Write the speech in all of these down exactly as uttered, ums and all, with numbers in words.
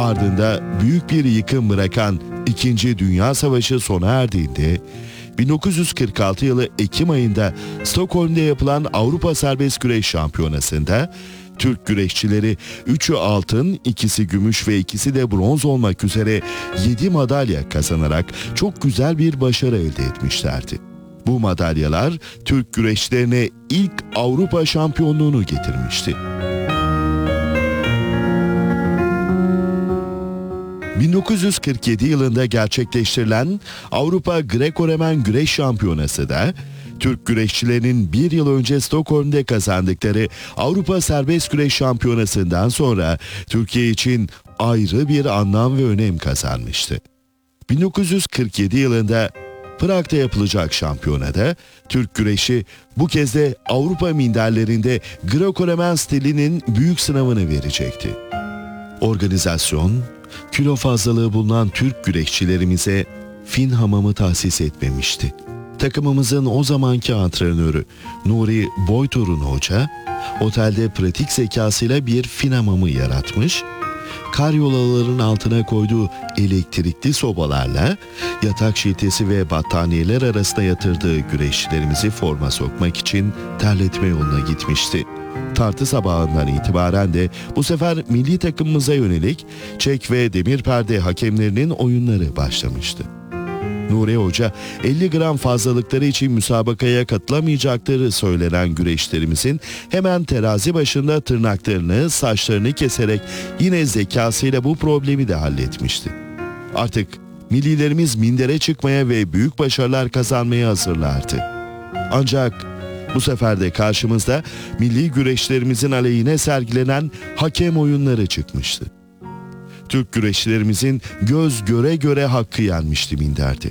Ardında büyük bir yıkım bırakan İkinci Dünya Savaşı sona erdiğinde bin dokuz yüz kırk altı yılı Ekim ayında Stockholm'da yapılan Avrupa Serbest Güreş Şampiyonası'nda Türk güreşçileri üçü altın, ikisi gümüş ve ikisi de bronz olmak üzere yedi madalya kazanarak çok güzel bir başarı elde etmişlerdi. Bu madalyalar Türk güreşlerine ilk Avrupa şampiyonluğunu getirmişti. bin dokuz yüz kırk yedi yılında gerçekleştirilen Avrupa Greco-Romen Güreş Şampiyonası da Türk güreşçilerinin bir yıl önce Stockholm'de kazandıkları Avrupa Serbest Güreş Şampiyonası'ndan sonra Türkiye için ayrı bir anlam ve önem kazanmıştı. bin dokuz yüz kırk yedi yılında Prag'da yapılacak şampiyonada Türk güreşi bu kez de Avrupa minderlerinde Greco-Romen stilinin büyük sınavını verecekti. Organizasyon, kilo fazlalığı bulunan Türk güreşçilerimize Fin hamamı tahsis etmemişti. Takımımızın o zamanki antrenörü Nuri Boytorun Hoca, otelde pratik zekasıyla bir Fin hamamı yaratmış, karyolaların altına koyduğu elektrikli sobalarla yatak şiltesi ve battaniyeler arasında yatırdığı güreşçilerimizi forma sokmak için terletme yoluna gitmişti. Tartı sabahından itibaren de bu sefer milli takımımıza yönelik çek ve demir perde hakemlerinin oyunları başlamıştı. Nuri Hoca elli gram fazlalıkları için müsabakaya katılamayacakları söylenen güreşlerimizin hemen terazi başında tırnaklarını, saçlarını keserek yine zekasıyla bu problemi de halletmişti. Artık millilerimiz mindere çıkmaya ve büyük başarılar kazanmaya hazırlardı. Ancak bu sefer de karşımızda milli güreşlerimizin aleyhine sergilenen hakem oyunları çıkmıştı. Türk güreşçilerimizin göz göre göre hakkı yenmişti minderde.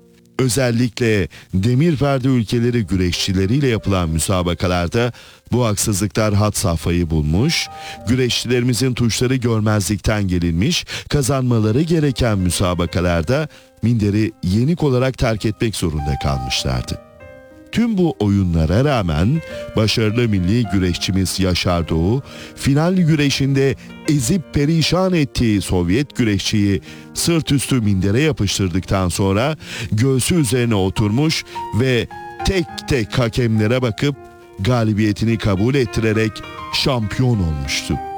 Özellikle demir perde ülkeleri güreşçileriyle yapılan müsabakalarda bu haksızlıklar had safhayı bulmuş, güreşçilerimizin tuşları görmezlikten gelinmiş, kazanmaları gereken müsabakalarda minderi yenik olarak terk etmek zorunda kalmışlardı. Tüm bu oyunlara rağmen başarılı milli güreşçimiz Yaşar Doğu, final güreşinde ezip perişan ettiği Sovyet güreşçiyi sırt üstü mindere yapıştırdıktan sonra göğsü üzerine oturmuş ve tek tek hakemlere bakıp galibiyetini kabul ettirerek şampiyon olmuştu.